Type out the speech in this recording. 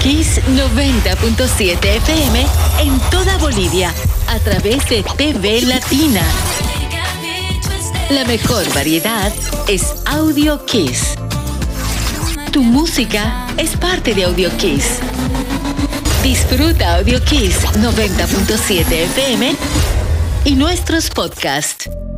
Kiss 90.7 FM en toda Bolivia a través de TV Latina. La mejor variedad es Audio Kiss. Tu música es parte de Audio Kiss. Disfruta Audio Kiss 90.7 FM y nuestros podcasts.